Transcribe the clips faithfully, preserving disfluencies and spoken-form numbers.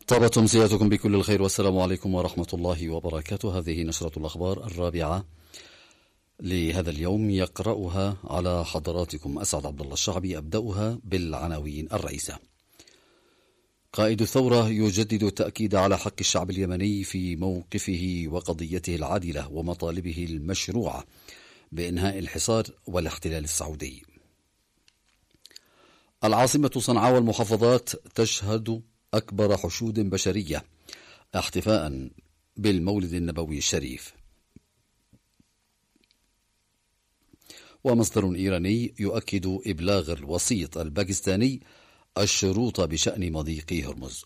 طابت أمسياتكم بكل الخير والسلام عليكم ورحمة الله وبركاته. هذه نشرة الأخبار الرابعة لهذا اليوم، يقرأها على حضراتكم أسعد عبد الله الشعبي. أبدأها بالعناوين الرئيسة. قائد الثورة يجدد التأكيد على حق الشعب اليمني في موقفه وقضيته العادلة ومطالبه المشروعة بإنهاء الحصار والاحتلال السعودي. العاصمة صنعاء والمحافظات تشهد أكبر حشود بشرية احتفاء بالمولد النبوي الشريف. ومصدر إيراني يؤكد إبلاغ الوسيط الباكستاني الشروط بشأن مضيق هرمز.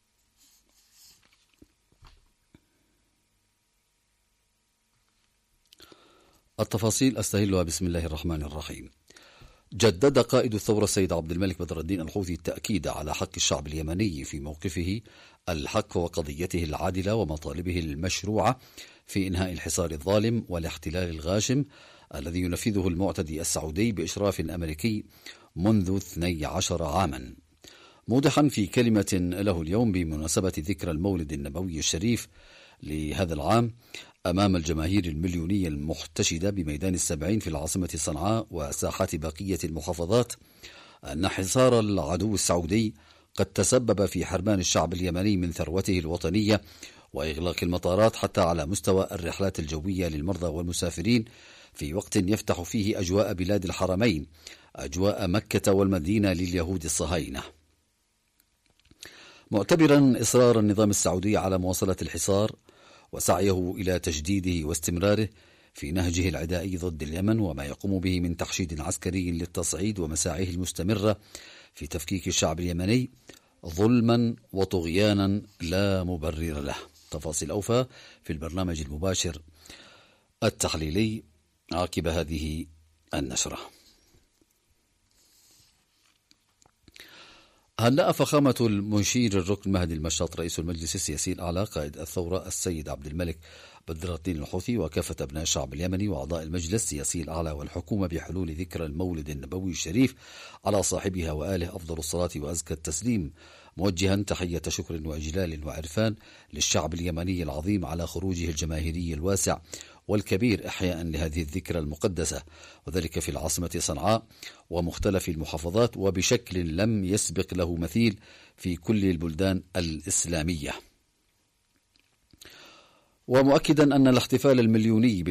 التفاصيل أستهلها بسم الله الرحمن الرحيم. جدد قائد الثورة السيد عبد الملك بدر الدين الحوثي التأكيد على حق الشعب اليمني في موقفه الحق وقضيته العادلة ومطالبه المشروعة في إنهاء الحصار الظالم والاحتلال الغاشم الذي ينفذه المعتدي السعودي بإشراف أمريكي منذ اثني عشر عاما، موضحا في كلمة له اليوم بمناسبة ذكرى المولد النبوي الشريف لهذا العام أمام الجماهير المليونية المحتشدة بميدان السبعين في العاصمة صنعاء وساحات بقية المحافظات أن حصار العدو السعودي قد تسبب في حرمان الشعب اليمني من ثروته الوطنية وإغلاق المطارات حتى على مستوى الرحلات الجوية للمرضى والمسافرين في وقت يفتح فيه أجواء بلاد الحرمين، أجواء مكة والمدينة لليهود الصهاينة، معتبرا إصرار النظام السعودي على مواصلة الحصار وسعيه إلى تجديده واستمراره في نهجه العدائي ضد اليمن وما يقوم به من تحشيد عسكري للتصعيد ومساعيه المستمرة في تفكيك الشعب اليمني ظلما وطغيانا لا مبرر له. تفاصيل أوفى في البرنامج المباشر التحليلي عقب هذه النشرة. هنأ فخامة المشير الركن مهدي المشاط رئيس المجلس السياسي الأعلى قائد الثورة السيد عبد الملك بدر الدين الحوثي وكافة أبناء الشعب اليمني وأعضاء المجلس السياسي الأعلى والحكومة بحلول ذكرى المولد النبوي الشريف على صاحبها وآله أفضل الصلاة وأزكى التسليم، موجها تحية شكر وإجلال وعرفان للشعب اليمني العظيم على خروجه الجماهيري الواسع والكبير إحياء لهذه الذكرى المقدسة، وذلك في العاصمة صنعاء ومختلف المحافظات وبشكل لم يسبق له مثيل في كل البلدان الإسلامية، ومؤكدا أن الاحتفال المليوني